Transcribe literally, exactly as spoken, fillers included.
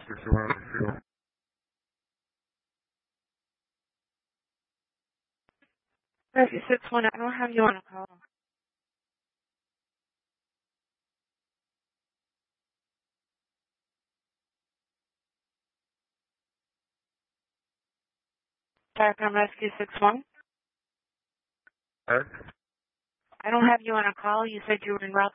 Rescue six one, I don't have you on a call. Diaphragm Rescue six one. Huh? I don't have you on a call. You said you were in route